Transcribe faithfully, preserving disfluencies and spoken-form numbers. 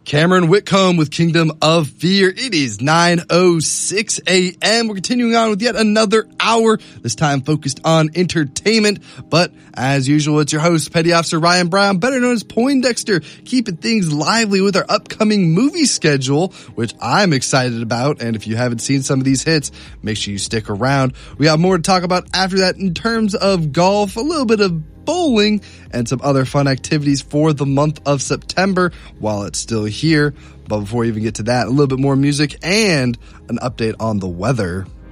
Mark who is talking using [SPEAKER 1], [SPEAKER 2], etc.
[SPEAKER 1] Cameron Whitcomb with Kingdom of Fear. It is nine oh six a.m. We're continuing on with yet another hour, this time focused on entertainment. But as usual, it's your host, Petty Officer Ryan Brown, better known as Poindexter, keeping things lively with our upcoming movie schedule, which I'm excited about. And if you haven't seen some of these hits, make sure you stick around. We have more to talk about after that in terms of golf, a little bit of bowling, and some other fun activities for the month of September while it's still here. But before we even get to that, a little bit more music and an update on the weather.